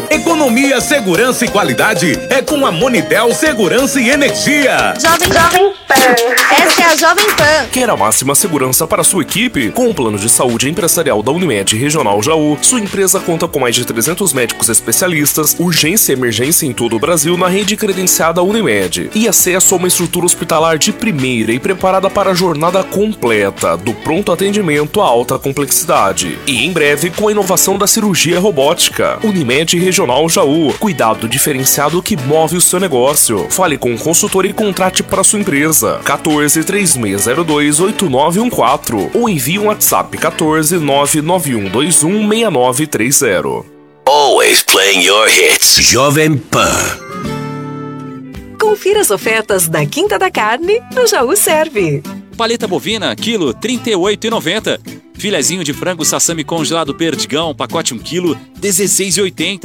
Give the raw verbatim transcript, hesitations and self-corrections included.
Economia, segurança e qualidade é com a Monitel Segurança e Energia. Jovem, Jovem Pan. Essa é a Jovem Pan. Quer a máxima segurança para sua equipe? Com o plano de saúde empresarial da Unimed Regional Jaú, sua empresa conta com mais de trezentos médicos especialistas, urgência e emergência em todo o Brasil na rede credenciada Unimed e acesso a uma estrutura hospitalar de primeira e preparada para a jornada completa, do pronto atendimento à alta complexidade. E em breve com a inovação da cirurgia robótica. Unimed Regional Jaú, cuidado diferenciado que move o seu negócio. Fale com o consultor e contrate para sua empresa. quatorze, três seis zero dois, oito nove um quatro ou envie um WhatsApp quatorze, nove nove um dois um, seis nove três zero. Always playing your hits. Jovem Pan. Confira as ofertas da Quinta da Carne no Jaú Serve. Paleta bovina, quilo, trinta e oito reais e noventa centavos. Filezinho de frango sassami congelado Perdigão, pacote um quilo, dezesseis reais e oitenta centavos.